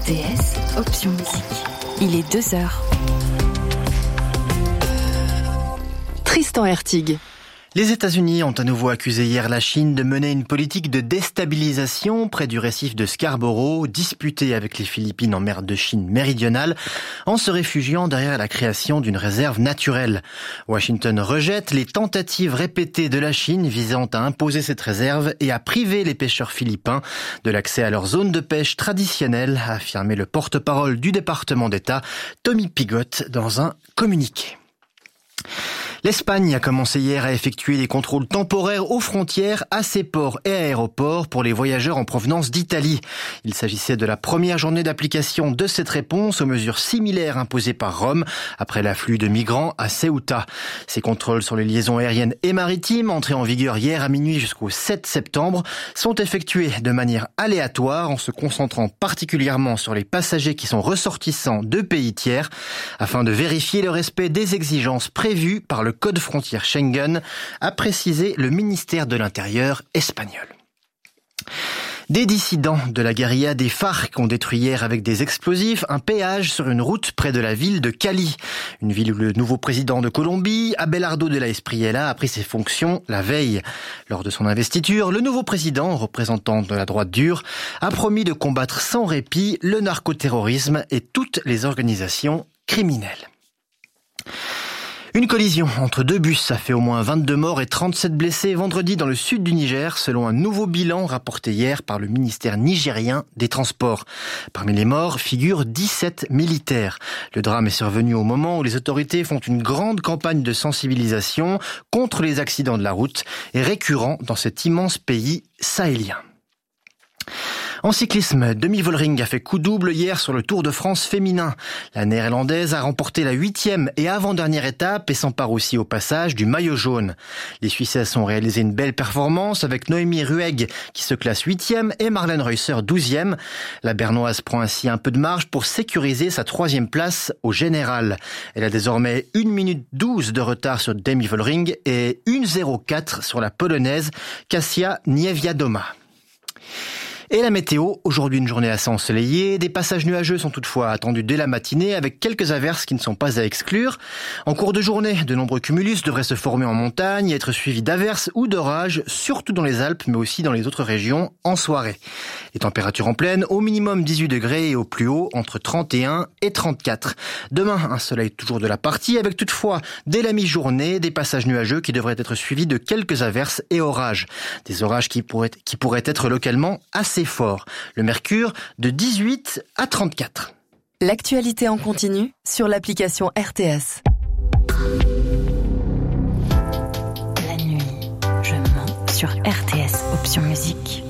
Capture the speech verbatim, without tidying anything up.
R T S, option musique. Il est deux heures. Tristan Hertig. Les États-Unis ont à nouveau accusé hier la Chine de mener une politique de déstabilisation près du récif de Scarborough, disputé avec les Philippines en mer de Chine méridionale, en se réfugiant derrière la création d'une réserve naturelle. Washington rejette les tentatives répétées de la Chine visant à imposer cette réserve et à priver les pêcheurs philippins de l'accès à leur zone de pêche traditionnelle, a affirmé le porte-parole du département d'État, Tommy Pigott, dans un communiqué. L'Espagne a commencé hier à effectuer des contrôles temporaires aux frontières à ses ports et aéroports pour les voyageurs en provenance d'Italie. Il s'agissait de la première journée d'application de cette réponse aux mesures similaires imposées par Rome après l'afflux de migrants à Ceuta. Ces contrôles sur les liaisons aériennes et maritimes, entrés en vigueur hier à minuit jusqu'au sept septembre, sont effectués de manière aléatoire en se concentrant particulièrement sur les passagers qui sont ressortissants de pays tiers afin de vérifier le respect des exigences prévues par le Code frontière Schengen, a précisé le ministère de l'Intérieur espagnol. Des dissidents de la guérilla des FARC ont détruit hier avec des explosifs un péage sur une route près de la ville de Cali. Une ville où le nouveau président de Colombie, Abelardo de la Espriella, a pris ses fonctions la veille. Lors de son investiture, le nouveau président, représentant de la droite dure, a promis de combattre sans répit le narcoterrorisme et toutes les organisations criminelles. Une collision entre deux bus a fait au moins vingt-deux morts et trente-sept blessés vendredi dans le sud du Niger, selon un nouveau bilan rapporté hier par le ministère nigérien des Transports. Parmi les morts figurent dix-sept militaires. Le drame est survenu au moment où les autorités font une grande campagne de sensibilisation contre les accidents de la route et récurrents dans cet immense pays sahélien. En cyclisme, Demi Vollering a fait coup double hier sur le Tour de France féminin. La néerlandaise a remporté la huitième et avant-dernière étape et s'empare aussi au passage du maillot jaune. Les Suissesses ont réalisé une belle performance avec Noémie Ruegg qui se classe huitième et Marlène Reusser douzième. La Bernoise prend ainsi un peu de marge pour sécuriser sa troisième place au général. Elle a désormais une minute douze de retard sur Demi Vollering et une zéro quatre sur la Polonaise Kasia Niewiadoma. Et la météo, aujourd'hui une journée assez ensoleillée, des passages nuageux sont toutefois attendus dès la matinée avec quelques averses qui ne sont pas à exclure. En cours de journée, de nombreux cumulus devraient se former en montagne et être suivis d'averses ou d'orages, surtout dans les Alpes mais aussi dans les autres régions en soirée. Les températures en pleine, au minimum dix-huit degrés et au plus haut entre trente et un et trente-quatre. Demain, un soleil toujours de la partie avec toutefois dès la mi-journée des passages nuageux qui devraient être suivis de quelques averses et orages. Des orages qui pourraient, qui pourraient être localement assez fort. Le mercure de dix-huit à trente-quatre. L'actualité en continu sur l'application R T S. La nuit, je mens sur R T S, option musique.